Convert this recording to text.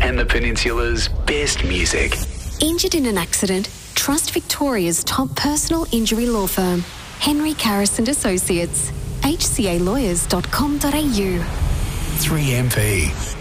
and the Peninsula's best music. Injured in an accident? Trust Victoria's top personal injury law firm, Henry Carris and Associates, hcalawyers.com.au. 3MP.